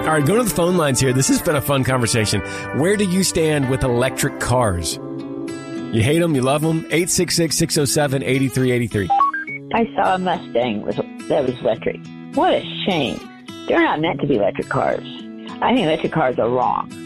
All right, go to the phone lines here. This has been a fun conversation. Where do you stand with electric cars? You hate them? You love them? 866-607-8383. I saw a Mustang that was electric. What a shame. They're not meant to be electric cars. I think electric cars are wrong.